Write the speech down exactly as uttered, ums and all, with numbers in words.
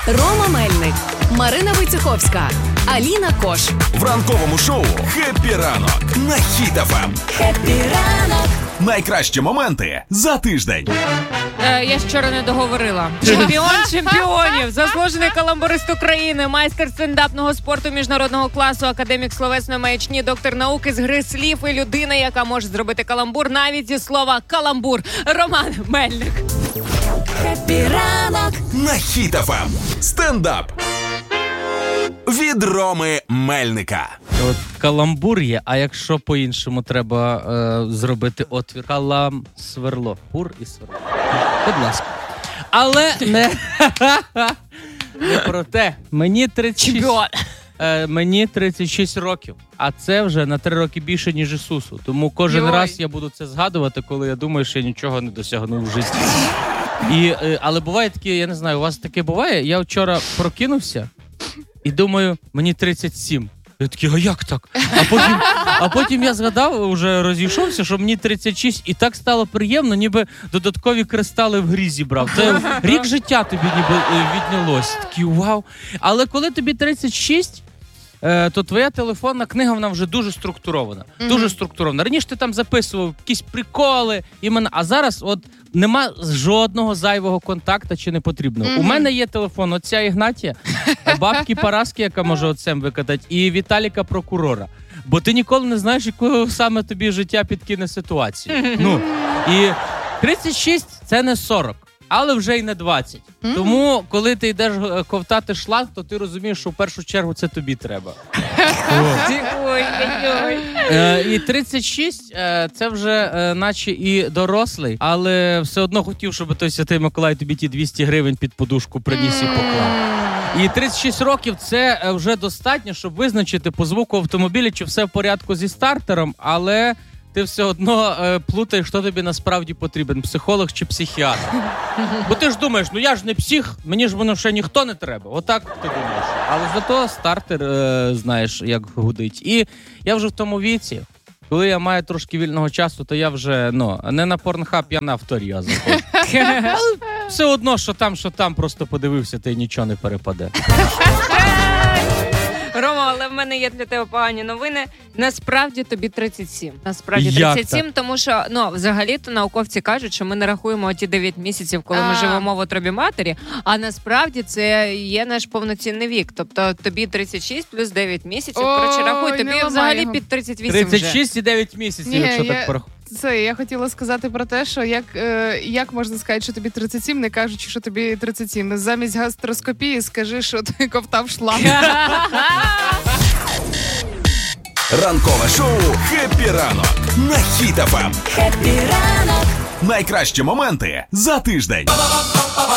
Рома Мельник, Марина Войцеховська, Аліна Кош. В ранковому шоу «Хеппі ранок» на Хіт еф ем. Хеппі ранок. Найкращі моменти за тиждень. Е, я вчора не договорила. Чемпіон чемпіонів, заслужений каламбурист України, майстер стендапного спорту міжнародного класу, академік словесної маячні, доктор науки з гри слів і людина, яка може зробити каламбур навіть зі слова каламбур. Роман Мельник. Хеппі ранок на Хіт еф ем. Стендап від Роми Мельника. От каламбур є, а якщо по-іншому треба е, зробити отвір? Калам, сверло. Пур і сверло. Будь ласка. Але не, не про те. Мені тридцять шість, е, мені тридцять шість років, а це вже на три роки більше, ніж Ісусу. Тому кожен Йой. раз я буду це згадувати, коли я думаю, що я нічого не досягнув в житті. І, е, але буває таке, я не знаю, у вас таке буває? Я вчора прокинувся і думаю, мені тридцять сім. Я такий, а як так? А потім, а потім я згадав, вже розійшовся, що мені тридцять шість, і так стало приємно, ніби додаткові кристали в грі зібрав. Це рік життя тобі ніби віднялось. Такий вау. Але коли тобі тридцять шість, то твоя телефонна книга, вона вже дуже структурована. Mm-hmm. Дуже структурована. Раніше ти там записував якісь приколи, імена, а зараз от нема жодного зайвого контакта чи не потрібного. Mm-hmm. У мене є телефон отця Ігнатія, бабки Параски, яка може отцем викатати, і Віталіка прокурора. Бо ти ніколи не знаєш, яку саме тобі життя підкине ситуацію. Mm-hmm. Ну, і тридцять шість – це не сорок. Але вже й не двадцять. Mm-hmm. Тому, коли ти йдеш ковтати шланг, то ти розумієш, що в першу чергу це тобі треба. І тридцять шість – це вже наче і дорослий, але все одно хотів, щоб той Святий Миколай тобі ті двісті гривень під подушку приніс і поклав. І тридцять шість років – це вже достатньо, щоб визначити по звуку автомобіля, чи все в порядку зі стартером, але ти все одно е, плутаєш, хто тобі насправді потрібен, психолог чи психіатр. Бо ти ж думаєш, ну я ж не псих, мені ж воно ще ніхто не треба. Отак ти думаєш. Але зато стартер, е, знаєш, як гудить. І я вже в тому віці, коли я маю трошки вільного часу, то я вже, ну, не на порнхаб, я на авторія заходжу. Але все одно, що там, що там, просто подивився, ти нічого не перепаде. Рома, але в мене є для тебе погані новини. Насправді тобі тридцять сім. Насправді Як тридцять сім, так? тому що, ну, взагалі-то науковці кажуть, що ми не рахуємо ті дев'ять місяців, коли ми А. живемо в утробі матері, а насправді це є наш повноцінний вік. Тобто тобі тридцять шість плюс дев'ять місяців. Ой, Коротше, рахуй, не тобі ламай взагалі його. під тридцять вісім тридцять вже. шість і дев'ять місяців, Ні, якщо я- так порахувати. Це я хотіла сказати про те, що як, е, як можна сказати, що тобі тридцять сім, не кажучи, що тобі тридцять сім. Замість гастроскопії скажи, що ти ковтав шланг. Ранкове шоу «Хеппі ранок» на Хіт еф ем. Хеппі ранок. Найкращі моменти за тиждень.